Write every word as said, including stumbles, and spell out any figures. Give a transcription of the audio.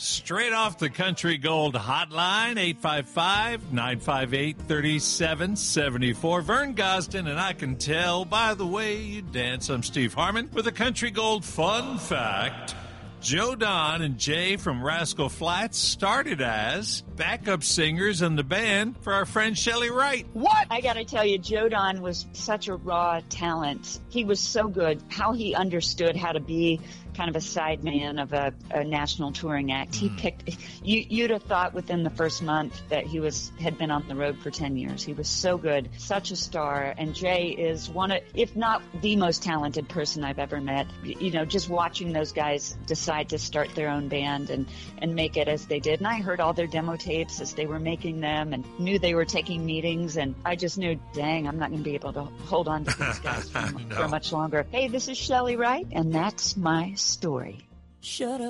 Straight off the Country Gold hotline, eight five five, nine five eight, three seven seven four. Vern Gosden, and I can tell by the way you dance. I'm Steve Harmon with a Country Gold fun fact. Joe Don and Jay from Rascal Flatts started as backup singers in the band for our friend Shelley Wright. What? I gotta tell you, Joe Don was such a raw talent. He was so good. How he understood how to be kind of a sideman of a, a national touring act. He picked, you, you'd have thought within the first month that he was had been on the road for ten years. He was so good, such a star. And Jay is one of, if not the most talented person I've ever met. You know, just watching those guys decide to start their own band and, and make it as they did. And I heard all their demo tapes as they were making them and knew they were taking meetings. And I just knew, dang, I'm not going to be able to hold on to these guys for, no. for much longer. Hey, this is Shelley Wright, and that's my story. Shut up.